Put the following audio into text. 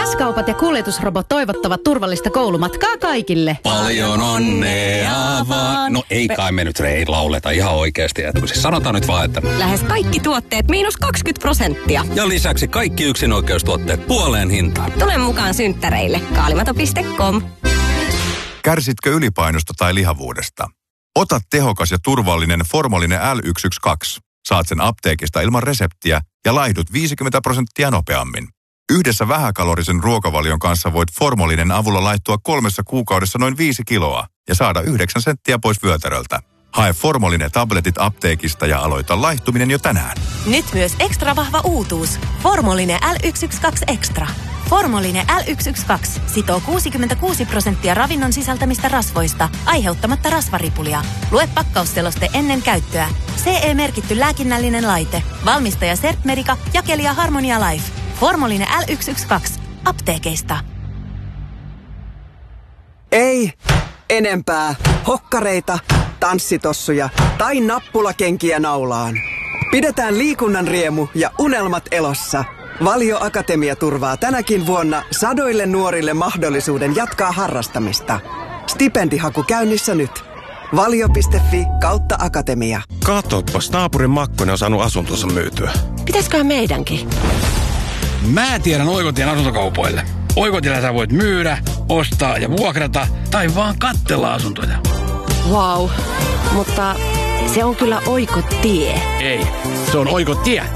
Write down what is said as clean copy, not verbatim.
S-kaupat ja kuljetusrobot toivottavat turvallista koulumatkaa kaikille. Paljon onnea vaan. No ei kai me nyt lauleta ihan oikeasti. Siis sanotaan nyt vaan, että... Lähes kaikki tuotteet -20%. Ja lisäksi kaikki yksinoikeustuotteet puoleen hintaan. Tule mukaan synttäreille. Kaalimato.com. Kärsitkö ylipainosta tai lihavuudesta? Ota tehokas ja turvallinen Formolinen L112. Saat sen apteekista ilman reseptiä ja laihdut 50% nopeammin. Yhdessä vähäkalorisen ruokavalion kanssa voit Formolinen avulla laihtua 3 kuukaudessa noin 5 kiloa ja saada 9 senttiä pois vyötäröltä. Hae Formolinen tabletit apteekista ja aloita laihtuminen jo tänään. Nyt myös ekstra vahva uutuus. Formolinen L112 Extra. Formolinen L112 sitoo 66% ravinnon sisältämistä rasvoista, aiheuttamatta rasvaripulia. Lue pakkausseloste ennen käyttöä. CE-merkitty lääkinnällinen laite. Valmistaja Sertmedica, jakelija Harmonia Life. Formolinen L112. Apteekeista. Ei enempää hokkareita, tanssitossuja tai nappulakenkiä naulaan. Pidetään liikunnan riemu ja unelmat elossa. Valio Akatemia turvaa tänäkin vuonna sadoille nuorille mahdollisuuden jatkaa harrastamista. Stipendihaku käynnissä nyt. Valio.fi/akatemia. Katoppas, naapurin Makkonen on saanut asuntonsa myytyä. Pitäisköhän meidänkin? Mä tiedän Oikotien asuntokaupoille. Oikotiellä sä voit myydä, ostaa ja vuokrata tai vaan katsella asuntoja. Wow, mutta se on kyllä Oikotie. Ei, se on Oikotie.